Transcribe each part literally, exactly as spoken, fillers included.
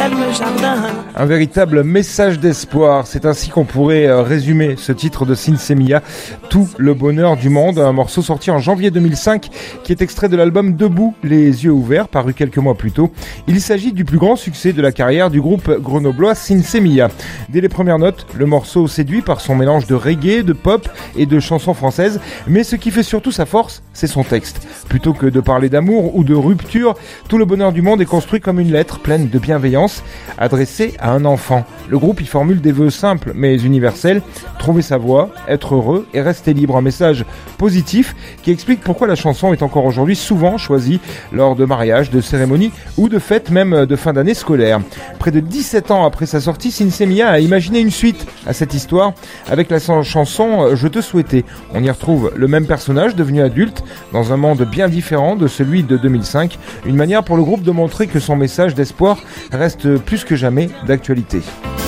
calme jardin. Un véritable message d'espoir, c'est ainsi qu'on pourrait résumer ce titre de Sinsemiya, Tout le bonheur du monde, un morceau sorti en janvier deux mille cinq qui est extrait de l'album Debout, les yeux ouverts, paru quelques mois plus tôt. Il s'agit du plus grand succès de la carrière du groupe grenoblois Sinsemiya. Dès les premières notes, le morceau séduit par son mélange de reggae, de pop et de chansons françaises, mais ce qui fait surtout sa force, c'est son texte. Plutôt que de parler d'amour ou de rupture, Tout le bonheur du monde est construit comme une lettre pleine de bienveillance, adressée à un enfant. Le groupe y formule des vœux simples mais universels, trouver sa voie, être heureux et rester libre. Un message positif qui explique pourquoi la chanson est encore aujourd'hui souvent choisie lors de mariages, de cérémonies ou de fêtes même de fin d'année scolaire. Près de dix-sept ans après sa sortie, Sinsemiya a imaginé une suite à cette histoire avec la chanson Je te souhaitais. On y retrouve le même personnage devenu adulte dans un monde bien différent de celui de deux mille cinq. Une manière pour le groupe de montrer que son message d'espoir reste plus que jamais d'actualité.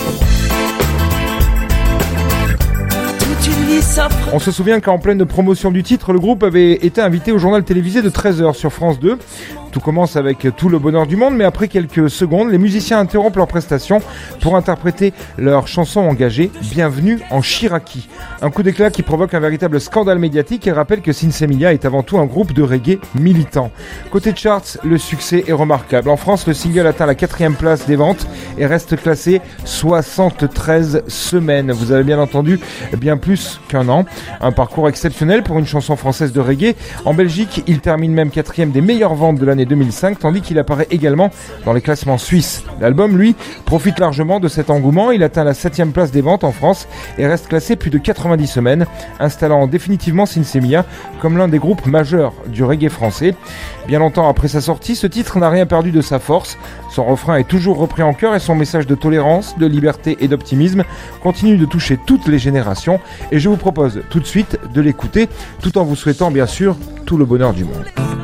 On se souvient qu'en pleine promotion du titre, le groupe avait été invité au journal télévisé de treize heures sur France deux. Tout commence avec Tout le bonheur du monde, mais après quelques secondes, les musiciens interrompent leur prestation pour interpréter leur chanson engagée, Bienvenue en Chiraki. Un coup d'éclat qui provoque un véritable scandale médiatique et rappelle que Sinsemiya est avant tout un groupe de reggae militant. Côté charts, le succès est remarquable. En France, le single atteint la quatrième place des ventes et reste classé soixante-treize semaines. Vous avez bien entendu, bien plus qu'un an. Un parcours exceptionnel pour une chanson française de reggae. En Belgique, il termine même quatrième des meilleures ventes de l'année deux mille cinq, tandis qu'il apparaît également dans les classements suisses. L'album, lui, profite largement de cet engouement. Il atteint la septième place des ventes en France et reste classé plus de quatre-vingt-dix semaines, installant définitivement Sinsemiya comme l'un des groupes majeurs du reggae français. Bien longtemps après sa sortie, ce titre n'a rien perdu de sa force. Son refrain est toujours repris en chœur et son message de tolérance, de liberté et d'optimisme continue de toucher toutes les générations. Et je vous propose tout de suite de l'écouter, tout en vous souhaitant bien sûr tout le bonheur du monde.